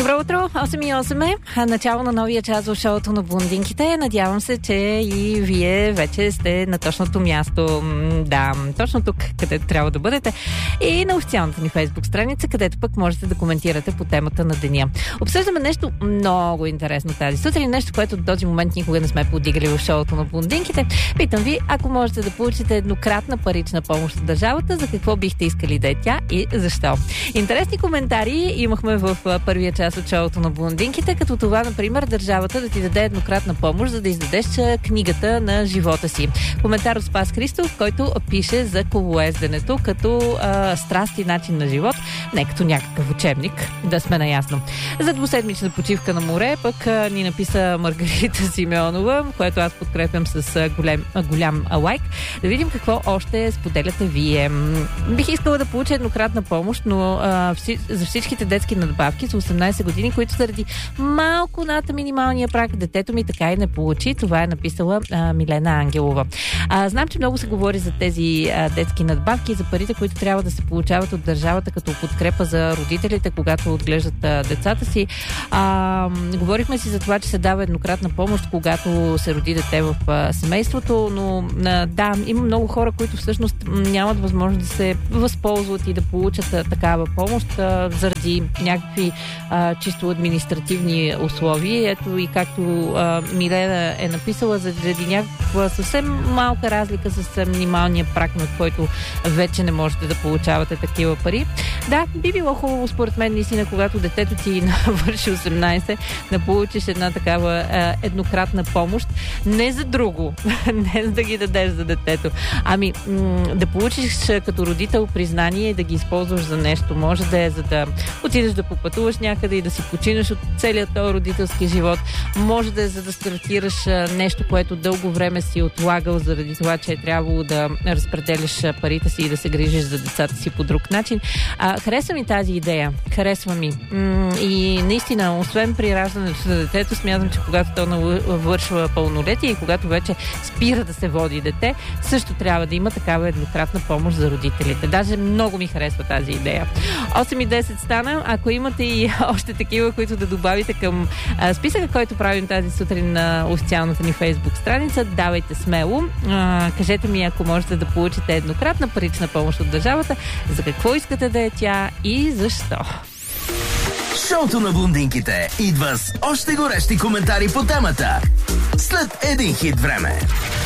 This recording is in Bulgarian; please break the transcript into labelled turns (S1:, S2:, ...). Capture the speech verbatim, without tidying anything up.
S1: Добро утро, осем и осем е. Начало на новия час в шоуто на блондинките. Надявам се, че и вие вече сте на точното място. Да, точно тук, където трябва да бъдете. И на официалната ни фейсбук страница, където пък можете да коментирате по темата на деня. Обсъждаме нещо много интересно тази сутрин. Нещо, което до този момент никога не сме подигали в шоуто на блондинките. Питам ви, ако можете да получите еднократна парична помощ от държавата, за какво бихте искали да е тя и защо? Интересни коментари имахме в първия час от шоуто на блондинките, като това, например, държавата да ти даде еднократна помощ, за да издадеш книгата на живота си. Коментар от Спас Христов, който пише за колоезденето като а, страст и начин на живот, не като някакъв учебник, да сме наясно. За двуседмична почивка на море пък а, ни написа Маргарита Симеонова, което аз подкрепям с а, голем, а, голям а, лайк. Да видим какво още споделяте вие. Бих искала да получа еднократна помощ, но а, вси, за всичките детски надбавки за осемнайсет години, които заради малко над минималния праг детето ми така и не получи. Това е написала а, Милена Ангелова. А, знам, че много се говори за тези а, детски надбавки и за парите, които трябва да се получават от държавата като подкрепа за родителите, когато отглеждат а, децата си. А, говорихме си за това, че се дава еднократна помощ, когато се роди дете в а, семейството, но а, да, има много хора, които всъщност нямат възможност да се възползват и да получат а, такава помощ а, заради някакви а, чисто административни условия. Ето и както а, Милена е написала, заради някаква съвсем малка разлика с минималния праг, на който вече не можете да получавате такива пари. Да, би било хубаво според мен наистина, когато детето ти навърши осемнайсет, да получиш една такава а, еднократна помощ. Не за друго, не за да ги дадеш за детето, ами м- да получиш като родител признание и да ги използваш за нещо. Може да е за да отидеш да попътуваш някъде и да си починеш от целият този родителски живот. Може да е за да стартираш нещо, което дълго време си отлагал заради това, че е трябвало да разпределяш парите си и да се грижиш за децата си по друг начин. А, харесва ми тази идея. Харесва ми. М- и наистина, освен при раждането на детето, смятам, че когато то навършва пълнолетие и когато вече спира да се води дете, също трябва да има такава еднократна помощ за родителите. Даже много ми харесва тази идея. осем и десет стана. Ако имате и още такива, които да добавите към а, списъка, който правим тази сутрин на официалната ни фейсбук страница, давайте смело. А, кажете ми, ако можете да получите еднократна парична помощ от държавата, за какво искате да е тя и защо.
S2: Шоуто на блондинките идва с още горещи коментари по темата след един хит време.